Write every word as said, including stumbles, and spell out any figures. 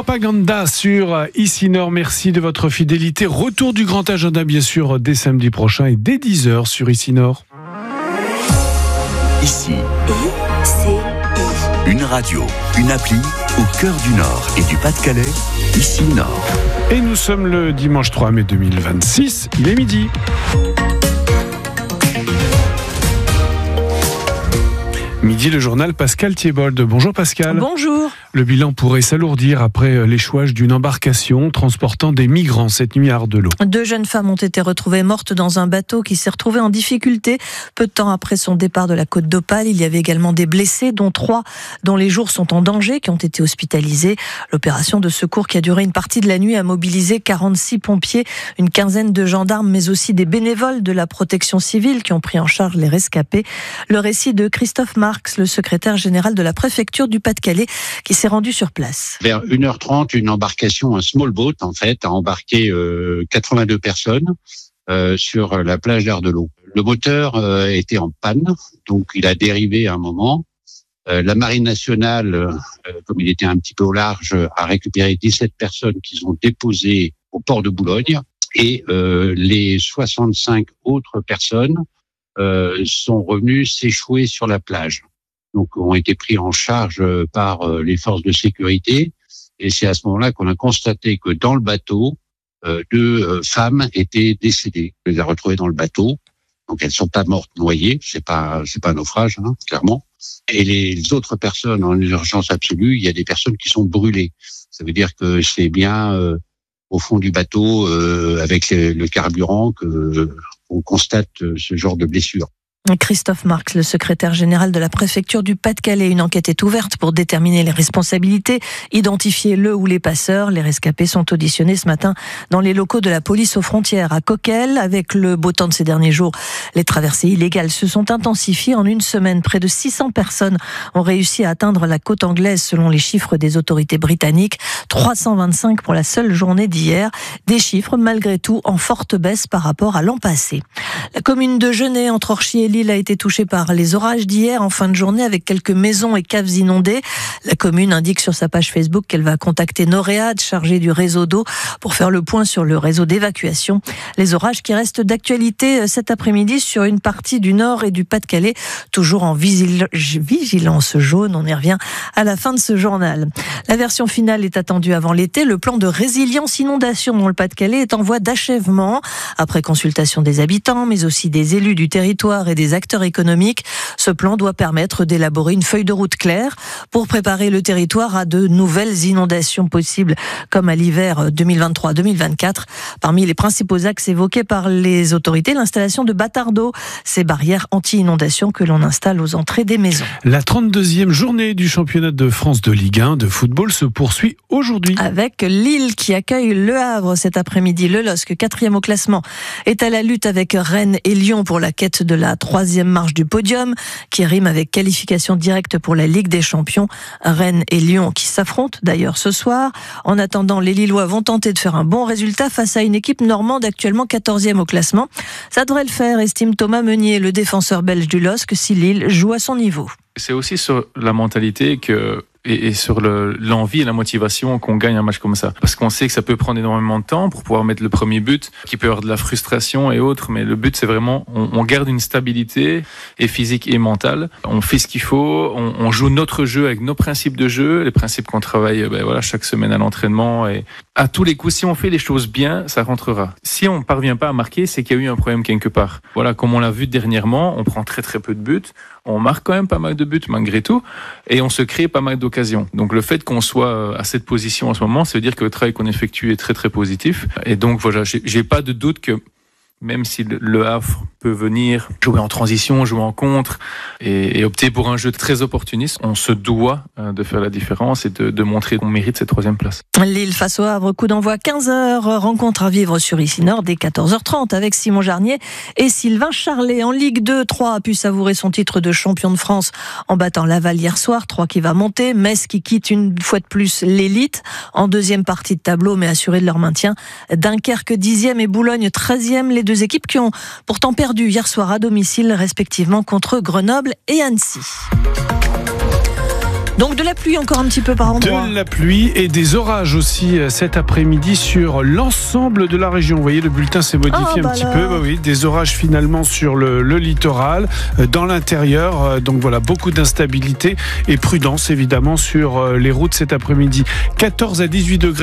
Propaganda sur Ici Nord. Merci de votre fidélité. Retour du grand agenda, bien sûr, dès samedi prochain et dès dix heures sur Ici Nord. Ici, I C I. Une radio, une appli au cœur du Nord et du Pas-de-Calais. Ici Nord. Et nous sommes le dimanche trois mai deux mille vingt-six. Il est midi. Midi, le journal Pascal Thiébold. Bonjour Pascal. Bonjour. Le bilan pourrait s'alourdir après l'échouage d'une embarcation transportant des migrants cette nuit à Ardelot. Deux jeunes femmes ont été retrouvées mortes dans un bateau qui s'est retrouvé en difficulté peu de temps après son départ de la Côte d'Opale. Il y avait également des blessés, dont trois dont les jours sont en danger, qui ont été hospitalisés. L'opération de secours qui a duré une partie de la nuit a mobilisé quarante-six pompiers, une quinzaine de gendarmes, mais aussi des bénévoles de la protection civile qui ont pris en charge les rescapés. Le récit de Christophe Marx, le secrétaire général de la préfecture du Pas-de-Calais, qui s'est rendu sur place. Vers une heure trente, une embarcation, un small boat en fait, a embarqué euh, quatre-vingt-deux personnes euh, sur la plage d'Ardelot. Le moteur euh, était en panne, donc il a dérivé à un moment. Euh, la Marine nationale, euh, comme il était un petit peu au large, a récupéré dix-sept personnes qu'ils ont déposées au port de Boulogne, et euh, les soixante-cinq autres personnes euh, sont revenues s'échouer sur la plage. Donc, ont été pris en charge par les forces de sécurité. Et c'est à ce moment-là qu'on a constaté que dans le bateau, euh, deux euh, femmes étaient décédées. On les a retrouvées dans le bateau. Donc, elles sont pas mortes noyées. C'est pas, c'est pas un naufrage, hein, clairement. Et les autres personnes en urgence absolue, il y a des personnes qui sont brûlées. Ça veut dire que c'est bien euh, au fond du bateau, euh, avec le, le carburant, que euh, on constate ce genre de blessures. Christophe Marx, le secrétaire général de la préfecture du Pas-de-Calais. Une enquête est ouverte pour déterminer les responsabilités, identifier le ou les passeurs. Les rescapés sont auditionnés ce matin dans les locaux de la police aux frontières à Coquelles. Avec le beau temps de ces derniers jours, les traversées illégales se sont intensifiées. En une semaine, près de six cents personnes ont réussi à atteindre la côte anglaise selon les chiffres des autorités britanniques. trois cent vingt-cinq pour la seule journée d'hier. Des chiffres, malgré tout, en forte baisse par rapport à l'an passé. La commune de Genêt, entre Orchies et Lille, a été touchée par les orages d'hier en fin de journée avec quelques maisons et caves inondées. La commune indique sur sa page Facebook qu'elle va contacter Noréade, chargée du réseau d'eau, pour faire le point sur le réseau d'évacuation. Les orages qui restent d'actualité cet après-midi sur une partie du Nord et du Pas-de-Calais, toujours en vigil- vigilance jaune. On y revient à la fin de ce journal. La version finale est attendue avant l'été. Le plan de résilience inondation dans le Pas-de-Calais est en voie d'achèvement. Après consultation des habitants, mais aussi des élus du territoire et des acteurs économiques, ce plan doit permettre d'élaborer une feuille de route claire pour préparer le territoire à de nouvelles inondations possibles, comme à l'hiver deux mille vingt-trois deux mille vingt-quatre. Parmi les principaux axes évoqués par les autorités, l'installation de bâtards d'eau, ces barrières anti-inondation que l'on installe aux entrées des maisons. La trente-deuxième journée du championnat de France de Ligue un de football se poursuit aujourd'hui. Avec Lille qui accueille Le Havre cet après-midi. Le L O S C, quatrième au classement, est à la lutte avec Rennes et Lyon pour la quête de la troisième marche du podium, qui rime avec qualification directe pour la Ligue des Champions. Rennes et Lyon qui s'affrontent d'ailleurs ce soir. En attendant, les Lillois vont tenter de faire un bon résultat face à une équipe normande actuellement quatorzième au classement. Ça devrait le faire, estime Thomas Meunier, le défenseur belge du L O S C, si Lille joue à son niveau. C'est aussi sur la mentalité que et, et sur le, l'envie et la motivation qu'on gagne un match comme ça. Parce qu'on sait que ça peut prendre énormément de temps pour pouvoir mettre le premier but, qu'il peut y avoir de la frustration et autres, mais le but c'est vraiment, on, on garde une stabilité et physique et mentale. On fait ce qu'il faut, on, on joue notre jeu avec nos principes de jeu, les principes qu'on travaille ben voilà, chaque semaine à l'entraînement. Et à tous les coups, si on fait les choses bien, ça rentrera. Si on ne parvient pas à marquer, c'est qu'il y a eu un problème quelque part. Voilà, comme on l'a vu dernièrement, on prend très très peu de buts, on marque quand même pas mal de buts malgré tout, et on se crée pas mal d'occasions. Donc le fait qu'on soit à cette position en ce moment, ça veut dire que le travail qu'on effectue est très très positif. Et donc voilà, j'ai, j'ai pas de doute que même si le Havre peut venir jouer en transition, jouer en contre et, et opter pour un jeu très opportuniste, on se doit de faire la différence et de, de montrer qu'on mérite cette troisième place. Lille face au Havre, coup d'envoi quinze heures, rencontre à vivre sur Ici Nord dès quatorze heures trente avec Simon Jarnier et Sylvain Charlet. En Ligue deux, Troyes a pu savourer son titre de champion de France en battant Laval hier soir. Troyes qui va monter, Metz qui quitte une fois de plus l'élite en deuxième partie de tableau mais assuré de leur maintien. Dunkerque dixième et Boulogne treizième, les deux équipes qui ont pourtant perdu hier soir à domicile respectivement contre Grenoble et Annecy. Donc de la pluie encore un petit peu par endroit. De la pluie et des orages aussi cet après-midi sur l'ensemble de la région. Vous voyez, le bulletin s'est modifié oh, bah un petit là. peu. Bah oui, des orages finalement sur le, le littoral, dans l'intérieur. Donc voilà, beaucoup d'instabilité et prudence évidemment sur les routes cet après-midi. quatorze à dix-huit degrés.